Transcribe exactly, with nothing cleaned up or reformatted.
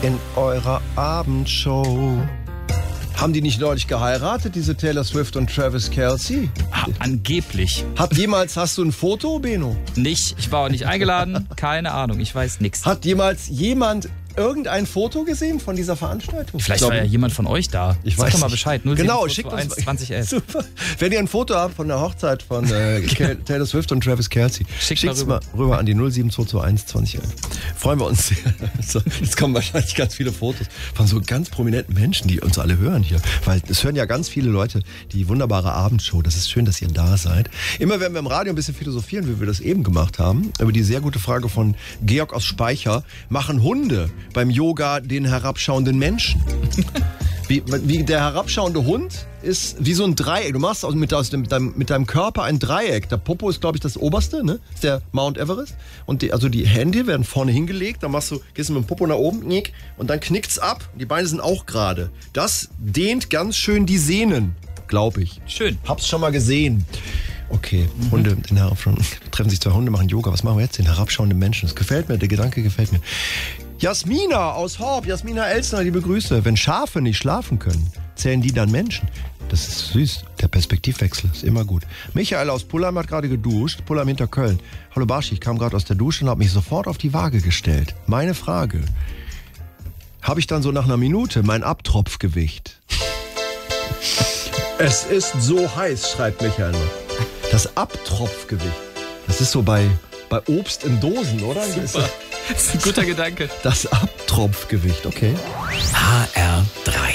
in eurer Abendshow. Haben die nicht neulich geheiratet, diese Taylor Swift und Travis Kelce? Ah, angeblich. Hat jemals, hast du ein Foto, Beno? Nicht, ich war auch nicht eingeladen, keine Ahnung, ich weiß nichts. Hat jemals jemand irgendein Foto gesehen von dieser Veranstaltung? Vielleicht war ja jemand von euch da. Ich Sag weiß doch mal nicht. Bescheid. null sieben Genau, zwei schickt zwei uns eins zwanzig elf. Super. Wenn ihr ein Foto habt von der Hochzeit von äh, Taylor Swift und Travis Kelce, Schickt schickt's mal mal rüber an die null sieben zwei zwei eins zwanzig elf. Freuen wir uns sehr. So, jetzt kommen wahrscheinlich ganz viele Fotos von so ganz prominenten Menschen, die uns alle hören hier. Weil es hören ja ganz viele Leute die wunderbare Abendshow. Das ist schön, dass ihr da seid. Immer wenn wir im Radio ein bisschen philosophieren, wie wir das eben gemacht haben, über die sehr gute Frage von Georg aus Speicher, machen Hunde beim Yoga den herabschauenden Menschen. Wie, wie der herabschauende Hund ist wie so ein Dreieck. Du machst also mit, aus dem, mit, deinem, mit deinem Körper ein Dreieck. Der Popo ist, glaube ich, das oberste, ne? Ist der Mount Everest. Und die, also die Hände werden vorne hingelegt. Dann machst du, gehst du mit dem Popo nach oben, nick, und dann knickt's ab. Die Beine sind auch gerade. Das dehnt ganz schön die Sehnen, glaube ich. Schön. Hab's schon mal gesehen. Okay, mhm. Hunde den herabschauenden, treffen sich zwei Hunde, machen Yoga. Was machen wir jetzt? Den herabschauenden Menschen. Das gefällt mir, der Gedanke gefällt mir. Jasmina aus Horb, Jasmina Elsner, liebe Grüße. Wenn Schafe nicht schlafen können, zählen die dann Menschen? Das ist süß. Der Perspektivwechsel ist immer gut. Michael aus Pullheim hat gerade geduscht. Pullheim hinter Köln. Hallo Barschi, ich kam gerade aus der Dusche und habe mich sofort auf die Waage gestellt. Meine Frage. Habe ich dann so nach einer Minute mein Abtropfgewicht? Es ist so heiß, schreibt Michael noch. Das Abtropfgewicht. Das ist so bei, bei Obst in Dosen, oder? Super. Das ist ein guter Gedanke. Das Abtropfgewicht, okay. H R drei